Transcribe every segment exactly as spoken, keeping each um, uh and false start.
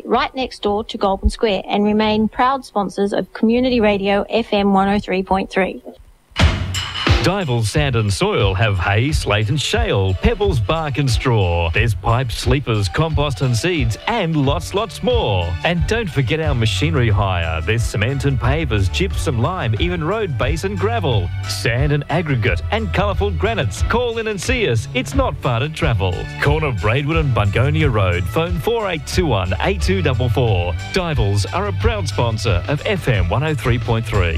right next door to Goulburn Square and remain proud sponsors of Community Radio F M one oh three point three. Dival Sand and Soil have hay, slate and shale, pebbles, bark and straw. There's pipes, sleepers, compost and seeds and lots, lots more. And don't forget our machinery hire. There's cement and pavers, gypsum, lime, even road base and gravel. Sand and aggregate and colourful granites. Call in and see us. It's not far to travel. Corner Braidwood and Bungonia Road. Phone four eight two one, eight two four four. Divals are a proud sponsor of F M one oh three point three.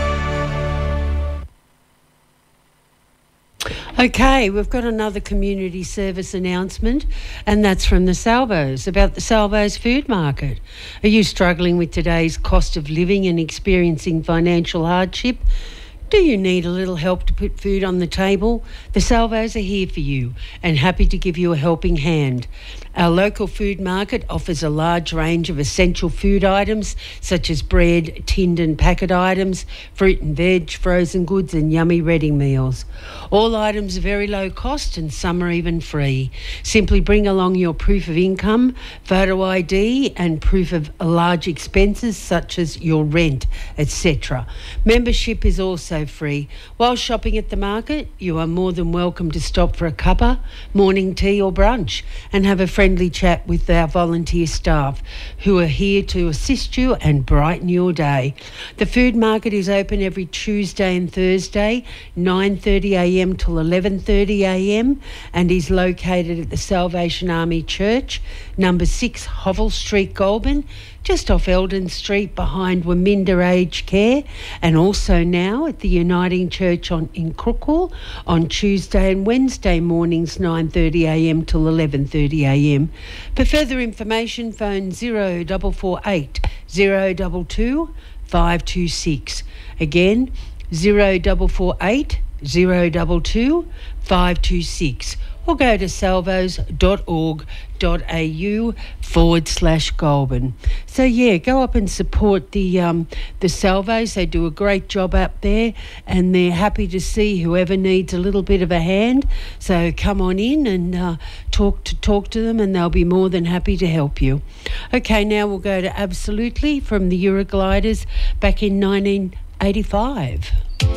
Okay, we've got another community service announcement, and that's from the Salvos, about the Salvos Food Market. Are you struggling with today's cost of living and experiencing financial hardship? Do you need a little help to put food on the table? The Salvos are here for you and happy to give you a helping hand. Our local food market offers a large range of essential food items such as bread, tinned and packet items, fruit and veg, frozen goods and yummy ready meals. All items are very low cost and some are even free. Simply bring along your proof of income, photo I D and proof of large expenses such as your rent, et cetera. Membership is also free. While shopping at the market, you are more than welcome to stop for a cuppa, morning tea or brunch and have a friendly chat with our volunteer staff who are here to assist you and brighten your day. The food market is open every Tuesday and Thursday, nine thirty a m till eleven thirty a m and is located at the Salvation Army Church, number six Hovell Street, Goulburn, just off Eldon Street behind Waminda Aged Care, and also now at the Uniting Church on in Crookwell on Tuesday and Wednesday mornings nine thirty a m till eleven thirty a m. For further information, phone zero four four eight, zero two two, five two six. Again, zero four four eight, zero two two, five two six, or go to salvos dot org dot a u forward slash Goulburn. So yeah, go up and support the um, the Salvos. They do a great job up there and they're happy to see whoever needs a little bit of a hand. So come on in and uh, talk to talk to them and they'll be more than happy to help you. Okay, now we'll go to Absolutely from the Eurogliders back in nineteen eighty-five.